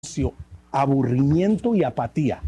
aburrimiento y apatía.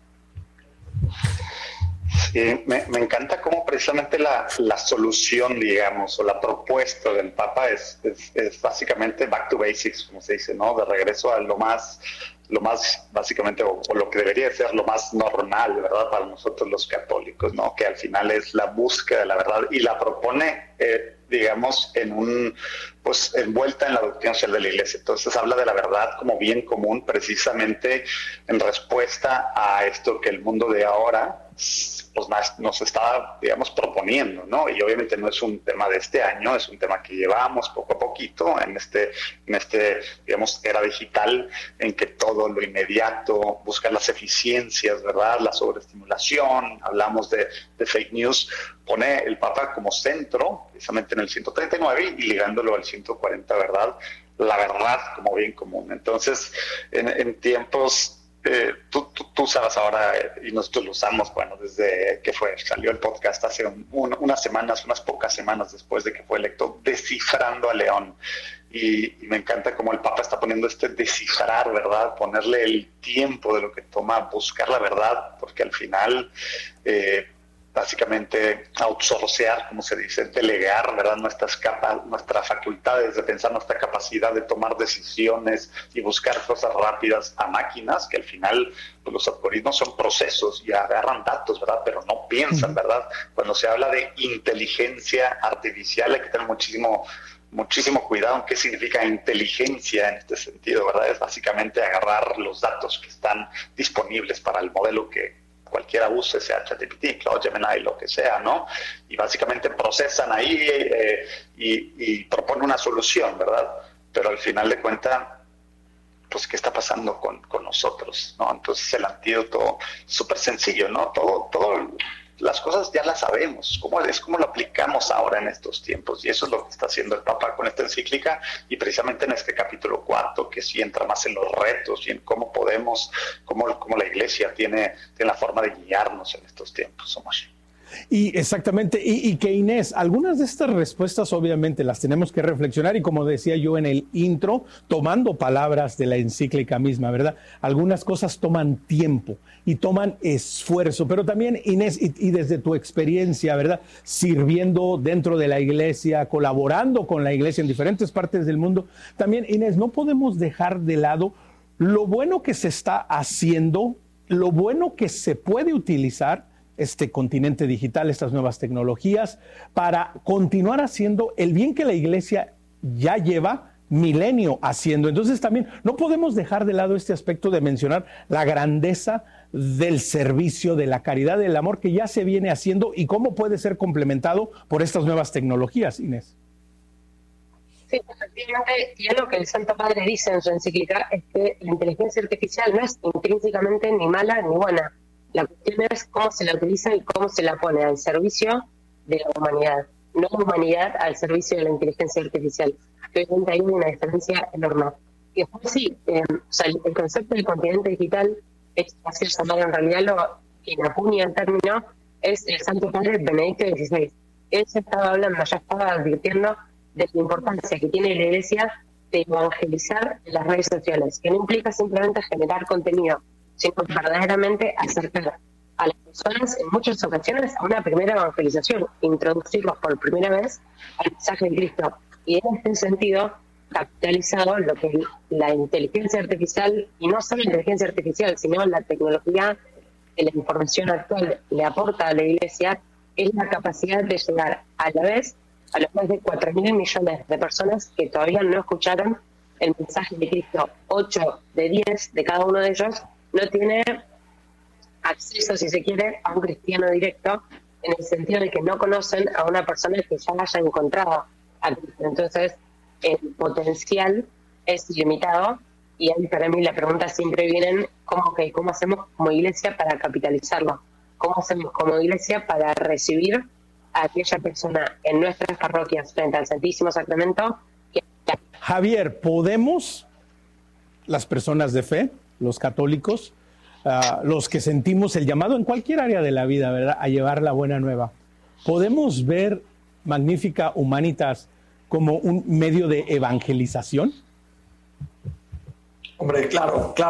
Sí, me encanta cómo precisamente la solución, digamos, o la propuesta del Papa es básicamente back to basics, como se dice, ¿no? De regreso a lo más básicamente, o lo que debería ser lo más normal, ¿verdad? Para nosotros los católicos, ¿no? Que al final es la búsqueda de la verdad y la propone, digamos, pues envuelta en la doctrina social de la Iglesia. Entonces habla de la verdad como bien común, precisamente en respuesta a esto que el mundo de ahora pues nos está, digamos, proponiendo, ¿no? Y obviamente no es un tema de este año, es un tema que llevamos poco a poquito en este, digamos, era digital, en que todo lo inmediato, buscar las eficiencias, ¿verdad? La sobreestimulación, hablamos de fake news, pone el Papa como centro, precisamente en el 139 y ligándolo al 140, ¿verdad? La verdad como bien común. Entonces, en tiempos... tú sabes ahora, y nosotros lo usamos, bueno, desde que salió el podcast hace unas pocas semanas después de que fue electo, descifrando a León. Y me encanta cómo el Papa está poniendo descifrar, ¿verdad? Ponerle el tiempo de lo que toma buscar la verdad, porque al final... básicamente outsourcear, como se dice, delegar, ¿verdad? Nuestras facultades de pensar, nuestra capacidad de tomar decisiones y buscar cosas rápidas a máquinas, que al final pues, los algoritmos son procesos y agarran datos, ¿verdad? Pero no piensan, ¿verdad? Cuando se habla de inteligencia artificial hay que tener muchísimo cuidado en qué significa inteligencia en este sentido, ¿verdad? Es básicamente agarrar los datos que están disponibles para el modelo que cualquiera use, sea ChatGPT, Claude, Gemini, lo que sea, ¿no? Y básicamente procesan ahí y proponen una solución, ¿verdad? Pero al final de cuentas, pues, ¿qué está pasando con nosotros, ¿no? Entonces, el antídoto es súper sencillo, ¿no? Las cosas ya las sabemos, cómo lo aplicamos ahora en estos tiempos, y eso es lo que está haciendo el Papa con esta encíclica, y precisamente en este capítulo 4, que sí entra más en los retos y en cómo la Iglesia tiene la forma de guiarnos en estos tiempos, Omar. Y exactamente, y que Inés, algunas de estas respuestas obviamente las tenemos que reflexionar y como decía yo en el intro, tomando palabras de la encíclica misma, ¿verdad? Algunas cosas toman tiempo y toman esfuerzo, pero también Inés, y desde tu experiencia, ¿verdad? Sirviendo dentro de la Iglesia, colaborando con la Iglesia en diferentes partes del mundo, también Inés, no podemos dejar de lado lo bueno que se está haciendo, lo bueno que se puede utilizar este continente digital, estas nuevas tecnologías, para continuar haciendo el bien que la Iglesia ya lleva milenio haciendo. Entonces también no podemos dejar de lado este aspecto de mencionar la grandeza del servicio, de la caridad, del amor que ya se viene haciendo y cómo puede ser complementado por estas nuevas tecnologías, Inés. Sí, efectivamente, y algo que el Santo Padre dice en su encíclica es que la inteligencia artificial no es intrínsecamente ni mala ni buena. La cuestión es cómo se la utiliza y cómo se la pone al servicio de la humanidad, no la humanidad al servicio de la inteligencia artificial. Obviamente hay una diferencia enorme. Y después sí, el concepto del continente digital es así llamado, en realidad lo que acuña el término es el Santo Padre Benedicto XVI. Él ya estaba advirtiendo de la importancia que tiene la Iglesia de evangelizar las redes sociales, que no implica simplemente generar contenido, sino verdaderamente acercar a las personas en muchas ocasiones a una primera evangelización, introducirlos por primera vez al mensaje de Cristo. Y en este sentido, capitalizado lo que la inteligencia artificial, y no solo la inteligencia artificial, sino la tecnología que la información actual le aporta a la Iglesia, es la capacidad de llegar a la vez a los más de 4.000 millones de personas que todavía no escucharon el mensaje de Cristo. 8 de 10 de cada uno de ellos no tiene acceso, si se quiere, a un cristiano directo, en el sentido de que no conocen a una persona que ya haya encontrado a Cristo. Entonces, el potencial es ilimitado, y ahí para mí la pregunta siempre viene, ¿cómo hacemos como Iglesia para capitalizarlo? ¿Cómo hacemos como Iglesia para recibir a aquella persona en nuestras parroquias frente al Santísimo Sacramento? Javier, ¿podemos, las personas de fe, los católicos, los que sentimos el llamado en cualquier área de la vida, ¿verdad?, a llevar la buena nueva, podemos ver Magnificat Humanitas como un medio de evangelización? Hombre, claro, claro.